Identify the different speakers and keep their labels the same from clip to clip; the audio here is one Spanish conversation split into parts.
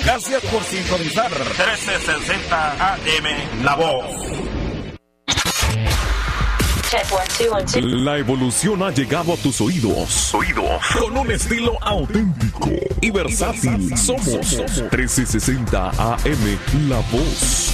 Speaker 1: Gracias por sintonizar 1360 AM La Voz.
Speaker 2: La evolución ha llegado a tus oídos. Con un estilo auténtico y versátil. Somos 1360 AM La Voz.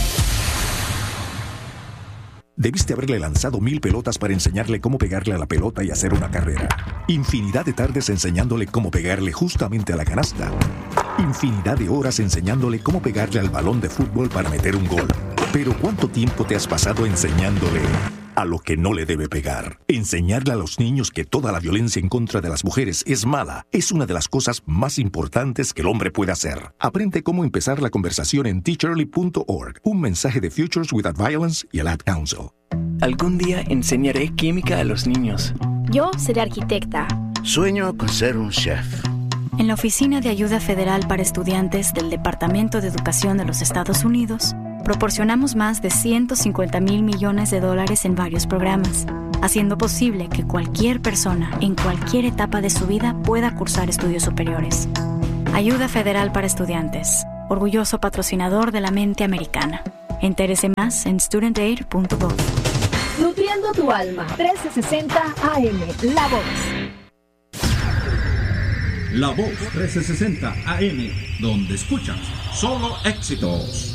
Speaker 3: Debiste haberle lanzado 1000 pelotas para enseñarle cómo pegarle a la pelota y hacer una carrera. Infinidad de tardes enseñándole cómo pegarle justamente a la canasta. Infinidad de horas enseñándole cómo pegarle al balón de fútbol para meter un gol. Pero ¿cuánto tiempo te has pasado enseñándole a lo que no le debe pegar? Enseñarle a los niños que toda la violencia en contra de las mujeres es mala es una de las cosas más importantes que el hombre puede hacer. Aprende cómo empezar la conversación en teacherly.org. Un mensaje de Futures Without Violence y el Ad Council.
Speaker 4: Algún día enseñaré química a los niños.
Speaker 5: Yo seré arquitecta.
Speaker 6: Sueño con ser un chef.
Speaker 7: En la Oficina de Ayuda Federal para Estudiantes del Departamento de Educación de los Estados Unidos, proporcionamos más de $150,000 millones en varios programas, haciendo posible que cualquier persona en cualquier etapa de su vida pueda cursar estudios superiores. Ayuda Federal para Estudiantes, orgulloso patrocinador de la mente americana. Entérese más en studentaid.gov.
Speaker 8: Nutriendo tu alma, 1360 AM, La Voz.
Speaker 1: La Voz 1360 AM, donde escuchas solo éxitos.